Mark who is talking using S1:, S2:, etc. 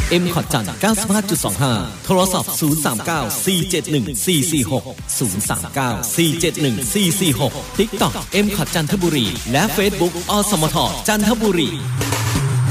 S1: M ขอดจัน 95.25 โทรศัพท์ 039-471-446 039-471-446 TikTok M ขอดจันทบุรีและ Facebook อสมทจันทบุรี